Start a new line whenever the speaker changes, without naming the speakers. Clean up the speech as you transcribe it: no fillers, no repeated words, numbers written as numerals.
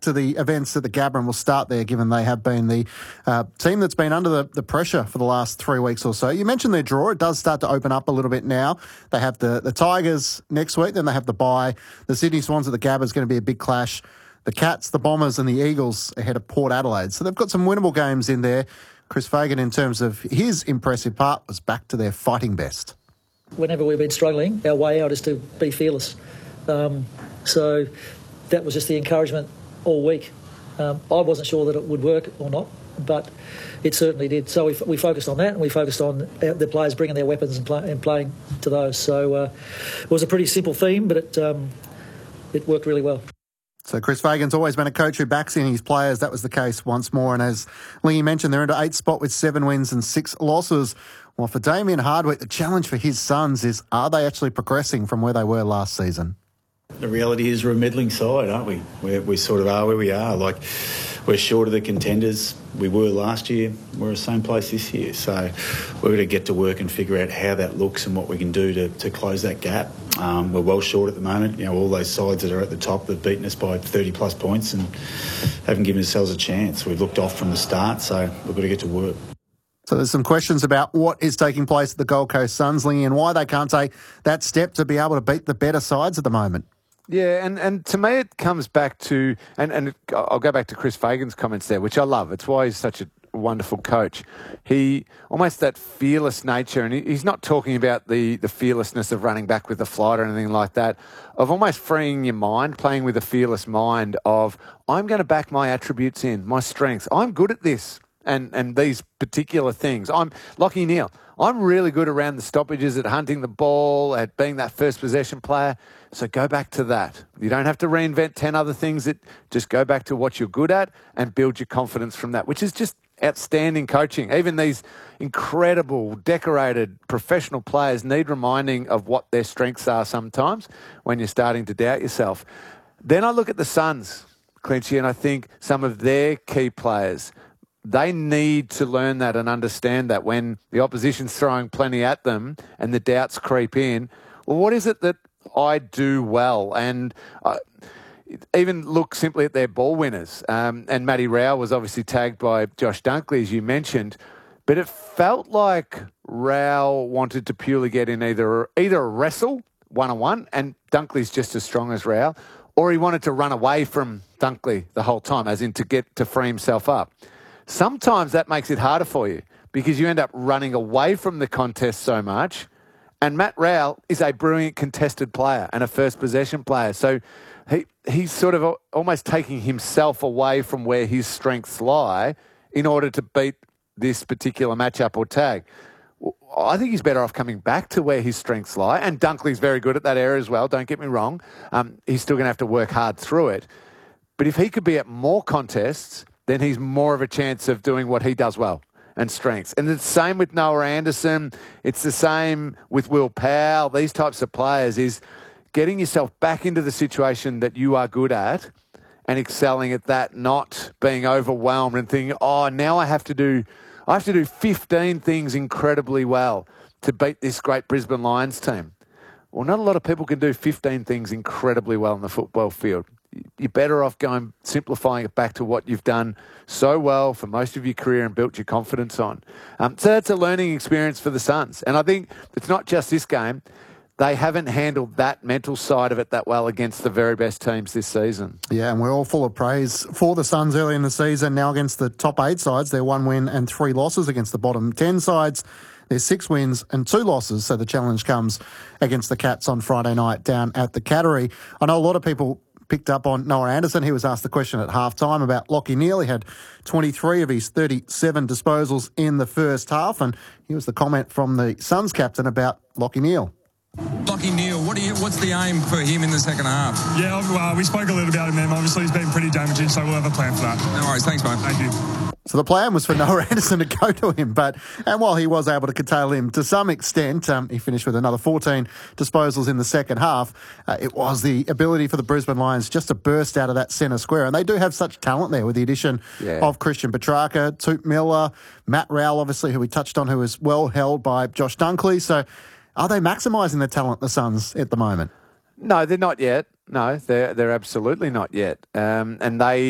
to the events at the Gabba, and we'll start there, given they have been the team that's been under the pressure for the last 3 weeks or so. You mentioned their draw. It does start to open up a little bit now. They have the Tigers next week, then they have the bye. The Sydney Swans at the Gabba is going to be a big clash. The Cats, the Bombers and the Eagles ahead of Port Adelaide. So they've got some winnable games in there. Chris Fagan, in terms of his impressive part, was back to their fighting best.
Whenever we've been struggling, our way out is to be fearless. So that was just the encouragement all week. I wasn't sure that it would work or not, but it certainly did. So we focused on that, and we focused on the players bringing their weapons and playing to those. So it was a pretty simple theme, but it worked really well.
So Chris Fagan's always been a coach who backs in his players. That was the case once more. And as Lee mentioned, they're into 8th spot with 7 wins and 6 losses. Well, for Damien Hardwick, the challenge for his Suns is, are they actually progressing from where they were last season?
The reality is we're a middling side, aren't we? We sort of are where we are. Like, we're short of the contenders we were last year. We're the same place this year. So we're going to get to work and figure out how that looks and what we can do to close that gap. We're well short at the moment. You know, all those sides that are at the top have beaten us by 30-plus points and haven't given ourselves a chance. We've looked off from the start, so we've got to get to work.
So there's some questions about what is taking place at the Gold Coast Suns, Lingy, and why they can't take that step to be able to beat the better sides at the moment.
Yeah, and to me it comes back to, and I'll go back to Chris Fagan's comments there, which I love. It's why he's such a wonderful coach. He, almost that fearless nature, and he's not talking about the fearlessness of running back with the flight or anything like that, of almost freeing your mind, playing with a fearless mind of, I'm going to back my attributes in, my strengths. I'm good at this and these particular things. I'm Lachie Neale. I'm really good around the stoppages, at hunting the ball, at being that first possession player. So go back to that. You don't have to reinvent 10 other things. Just go back to what you're good at and build your confidence from that, which is just outstanding coaching. Even these incredible, decorated, professional players need reminding of what their strengths are sometimes when you're starting to doubt yourself. Then I look at the Suns, Clinchy, and I think some of their key players, they need to learn that and understand that when the opposition's throwing plenty at them and the doubts creep in, well, what is it that I do well? And even look simply at their ball winners. And Matty Rowell was obviously tagged by Josh Dunkley, as you mentioned, but it felt like Rowell wanted to purely get in either a wrestle, one-on-one, and Dunkley's just as strong as Rowell, or he wanted to run away from Dunkley the whole time, as in to free himself up. Sometimes that makes it harder for you because you end up running away from the contest so much. And Matt Rowell is a brilliant contested player and a first possession player. So he's sort of almost taking himself away from where his strengths lie in order to beat this particular matchup or tag. I think he's better off coming back to where his strengths lie. And Dunkley's very good at that area as well, don't get me wrong. He's still going to have to work hard through it. But if he could be at more contests, then he's more of a chance of doing what he does well and strengths. And it's the same with Noah Anderson. It's the same with Will Powell. These types of players is getting yourself back into the situation that you are good at and excelling at that, not being overwhelmed and thinking, oh, now I have to do 15 things incredibly well to beat this great Brisbane Lions team. Well, not a lot of people can do 15 things incredibly well in the football field. You're better off simplifying it back to what you've done so well for most of your career and built your confidence on. So that's a learning experience for the Suns. And I think it's not just this game. They haven't handled that mental side of it that well against the very best teams this season.
Yeah, and we're all full of praise for the Suns early in the season. Now against the top 8 sides, they're 1 win and 3 losses. Against the bottom 10 sides, there's 6 wins and 2 losses. So the challenge comes against the Cats on Friday night down at the Cattery. I know a lot of people picked up on Noah Anderson. He was asked the question at halftime about Lachie Neale. He had 23 of his 37 disposals in the first half, and here was the comment from the Suns captain about Lachie Neale.
Lachie Neale, what's the aim for him in the second half?
Yeah, we spoke a little about him, obviously he's been pretty damaging, so we'll have a plan for that.
No worries, thanks, mate.
Thank you.
So the plan was for Noah Anderson to go to him, and while he was able to curtail him to some extent, he finished with another 14 disposals in the second half. It was the ability for the Brisbane Lions just to burst out of that centre square, and they do have such talent there with the addition of Christian Petrarca, Toot Miller, Matt Rowell, obviously, who we touched on, who was well held by Josh Dunkley. So are they maximising the talent, the Suns, at the moment?
No, they're not yet. No, they're absolutely not yet. And they